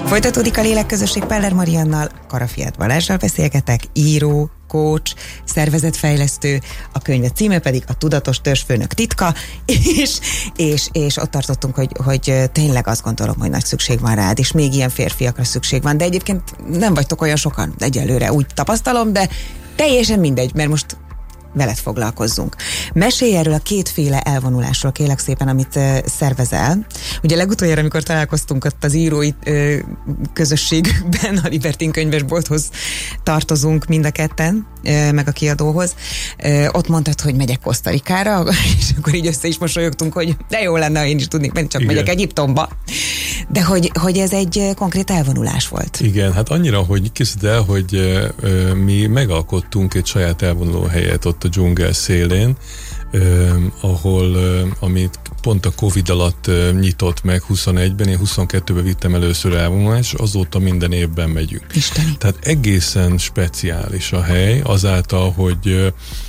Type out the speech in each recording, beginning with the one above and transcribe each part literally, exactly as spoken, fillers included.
Folytatódik a Lélekközösség Peller Mariannal, Karafiát Balázsral beszélgetek, író, coach, szervezetfejlesztő, a könyve címe pedig A tudatos törzsfőnök titka, és, és, és ott tartottunk, hogy, hogy tényleg azt gondolom, hogy nagy szükség van rád, és még ilyen férfiakra szükség van, de egyébként nem vagytok olyan sokan egyelőre, úgy tapasztalom, de teljesen mindegy, mert most veled foglalkozzunk. Mesélj erről a kétféle elvonulásról, kérlek szépen, amit uh, szervezel. Ugye legutoljára, amikor találkoztunk ott az írói uh, közösségben, a Libertin könyvesbolthoz tartozunk mind a ketten, uh, meg a kiadóhoz, uh, ott mondtad, hogy megyek Kosztarikára, és akkor így össze is mosolyogtunk, hogy de jó lenne, ha én is tudnék menni, csak Igen. megyek Egyiptomba. De hogy, hogy ez egy konkrét elvonulás volt. Igen, hát annyira, hogy készít el, hogy uh, mi megalkottunk egy saját elvonuló helyet ott a dzsungel szélén, uh, ahol, uh, amit pont a Covid alatt uh, nyitott meg huszonegyben, én huszonkettőben vittem először elvonulás, azóta minden évben megyünk. Isteni. Tehát egészen speciális a hely, azáltal, hogy uh,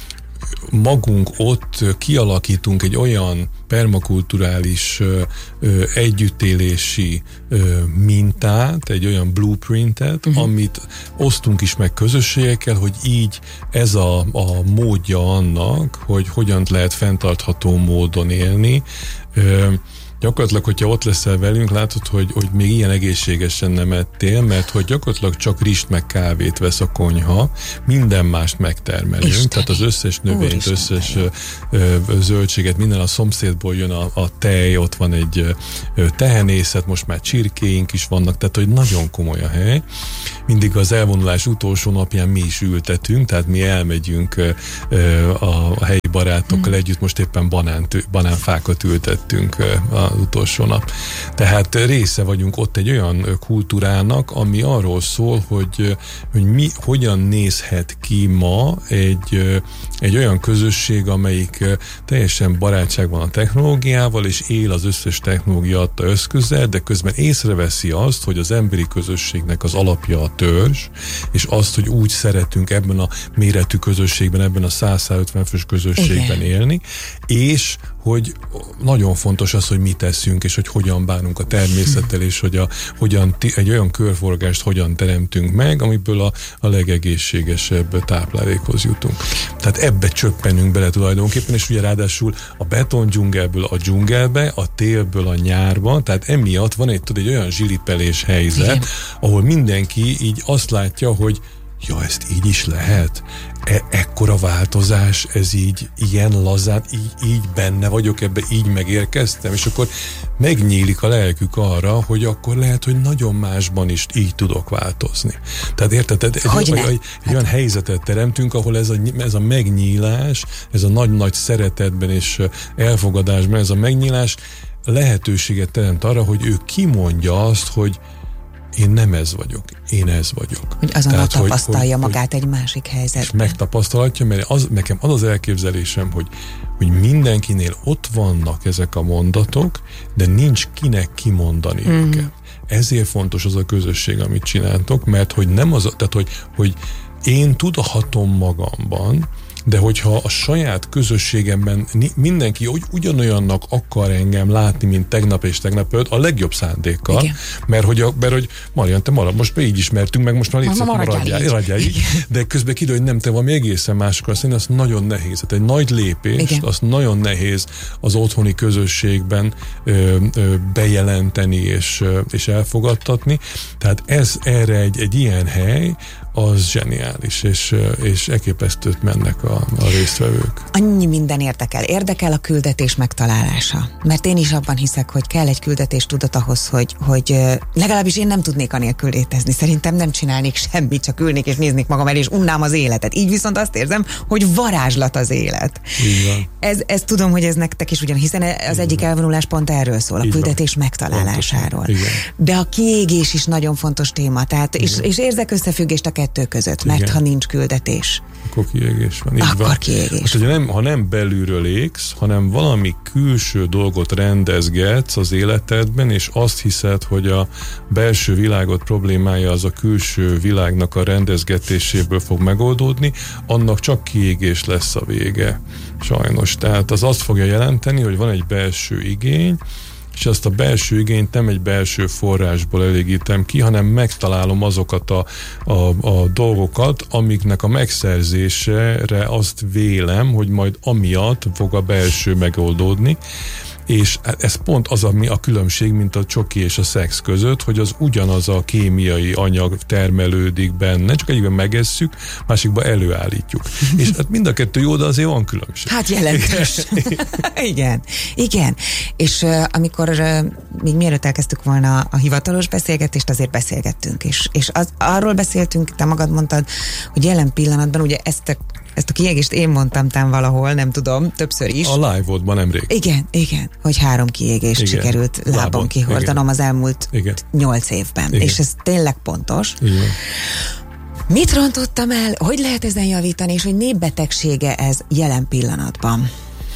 magunk ott kialakítunk egy olyan permakulturális ö, ö, együttélési ö, mintát, egy olyan blueprintet, uh-huh. amit osztunk is meg közösségekkel, hogy így ez a, a módja annak, hogy hogyan lehet fenntartható módon élni. Ö, Gyakorlatilag, hogyha ott leszel velünk, látod, hogy, hogy még ilyen egészségesen nem ettél, mert hogy gyakorlatilag csak rist meg kávét vesz a konyha, minden mást megtermelünk, Isteni. Tehát az összes növényt, Úristen, összes ö, ö, zöldséget, minden a szomszédból jön a, a tej, ott van egy ö, tehenészet, most már csirkéink is vannak, tehát hogy nagyon komoly a hely. Mindig az elvonulás utolsó napján mi is ültetünk, tehát mi elmegyünk ö, ö, a, a helyi barátokkal hmm. együtt, most éppen banánt, banánfákat ültettünk ö, a az utolsó nap. Tehát része vagyunk ott egy olyan kultúrának, ami arról szól, hogy, hogy mi, hogyan nézhet ki ma egy, egy olyan közösség, amelyik teljesen barátságban a technológiával, és él az összes technológia adta eszközzel, de közben észreveszi azt, hogy az emberi közösségnek az alapja a törzs, és azt, hogy úgy szeretünk ebben a méretű közösségben, ebben a száz-százötven fős közösségben Igen. élni, és hogy nagyon fontos az, hogy mit teszünk, és hogy hogyan bánunk a természettel, és hogy a, hogyan, egy olyan körforgást hogyan teremtünk meg, amiből a, a legegészségesebb táplálékhoz jutunk. Tehát ebbe csöppenünk bele tulajdonképpen, és ugye ráadásul a beton dzsungelből a dzsungelbe, a télből a nyárba, tehát emiatt van egy, tudod, egy olyan zsilipelés helyzet, Igen. ahol mindenki így azt látja, hogy ja, ezt így is lehet? E- ekkora változás, ez így, ilyen lazán, így, így benne vagyok ebbe, így megérkeztem, és akkor megnyílik a lelkük arra, hogy akkor lehet, hogy nagyon másban is így tudok változni. Tehát érted? Egy, egy, egy, egy olyan helyzetet teremtünk, ahol ez a, ez a megnyílás, ez a nagy-nagy szeretetben és elfogadásban, ez a megnyílás lehetőséget teremt arra, hogy ő kimondja azt, hogy én nem ez vagyok, én ez vagyok. Hogy azonnal tapasztalja hogy, magát hogy, egy másik helyzetben. És megtapasztalhatja, mert az, nekem az az elképzelésem, hogy, hogy mindenkinél ott vannak ezek a mondatok, de nincs kinek kimondani mm. őket. Ezért fontos az a közösség, amit csináltok, mert hogy nem az, tehát hogy, hogy én tudhatom magamban, de hogyha a saját közösségemben mindenki ugy, ugyanolyannak akar engem látni, mint tegnap és tegnap előtt, a legjobb szándékkal, Igen. mert hogy, a, mert hogy Marian, te marad, most már így ismertünk meg, most már légy szépen maradjál, maradjál így. így. De közben kiderül, hogy nem, te valami egészen másokra azt az nagyon nehéz. Tehát egy nagy lépés, az nagyon nehéz az otthoni közösségben ö, ö, bejelenteni és, ö, és elfogadtatni. Tehát ez erre egy, egy ilyen hely, az zseniális, és, és elképesztőt mennek a, a résztvevők. Annyi minden érdekel. Érdekel a küldetés megtalálása. Mert én is abban hiszek, hogy kell egy küldetés tudat ahhoz, hogy, hogy legalábbis én nem tudnék anélkül létezni. Szerintem nem csinálnék semmit, csak ülnék és néznék magam el, és unnám az életet. Így viszont azt érzem, hogy varázslat az élet. Így van. Ez, ez tudom, hogy ez nektek is ugyan, hiszen az Így egyik van. elvonulás pont erről szól, a Így küldetés van. megtalálásáról. De a kiégés is nagyon fontos téma. Tehát, és, és érzek összefüggést a kettő között, mert Igen. ha nincs küldetés, akkor kiégés van. Így akkor van. kiégés. Most, nem, ha nem belülről égsz, hanem valami külső dolgot rendezgetsz az életedben, és azt hiszed, hogy a belső világod problémája az a külső világnak a rendezgetéséből fog megoldódni, annak csak kiégés lesz a vége. Sajnos. Tehát az azt fogja jelenteni, hogy van egy belső igény, és ezt a belső igényt nem egy belső forrásból elégítem ki, hanem megtalálom azokat a, a, a dolgokat, amiknek a megszerzésére azt vélem, hogy majd amiatt fog a belső megoldódni, és ez pont az, ami a különbség, mint a csoki és a szex között, hogy az ugyanaz a kémiai anyag termelődik benne, csak egyikben megesszük, másikban előállítjuk. És hát mind a kettő jó, de azért van különbség. Hát jelentős. Igen, igen. És uh, amikor uh, még mielőtt elkezdtük volna a hivatalos beszélgetést, azért beszélgettünk, és, és az, arról beszéltünk, te magad mondtad, hogy jelen pillanatban ugye ezt a Ezt a kiégést én mondtam tám valahol, nem tudom, többször is. A live-odban nemrég. Igen, igen, hogy három kiégést igen. sikerült lábon, lábon kihordanom igen. az elmúlt igen. nyolc évben. Igen. És ez tényleg pontos. Igen. Mit rontottam el? Hogy lehet ezen javítani, és hogy népbetegsége ez jelen pillanatban?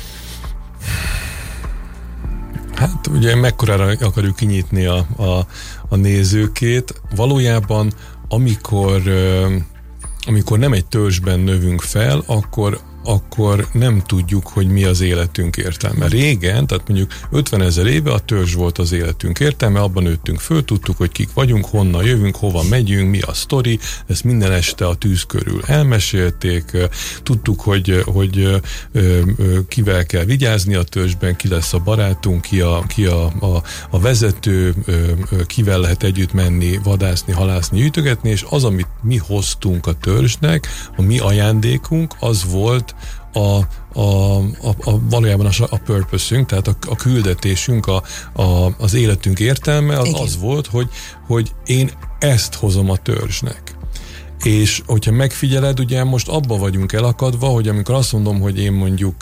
Hát ugye mekkorára akarjuk kinyitni a, a, a nézőkét. Valójában amikor amikor nem egy törzsben növünk fel, akkor, akkor nem tudjuk, hogy mi az életünk értelme. Régen, tehát mondjuk ötvenezer éve a törzs volt az életünk értelme, abban nőttünk föl, tudtuk, hogy kik vagyunk, honnan jövünk, hova megyünk, mi a sztori, ezt minden este a tűz körül elmesélték, tudtuk, hogy, hogy kivel kell vigyázni a törzsben, ki lesz a barátunk, ki a, ki a, a, a vezető, kivel lehet együtt menni, vadászni, halászni, gyűjtögetni, és az, amit mi hoztunk a törzsnek, a mi ajándékunk, az volt A, a, a, a, valójában a, a purpose-ünk, tehát a, a küldetésünk, a, a, az életünk értelme az, az volt, hogy, hogy én ezt hozom a törzsnek. És hogyha megfigyeled, ugye most abba vagyunk elakadva, hogy amikor azt mondom, hogy én mondjuk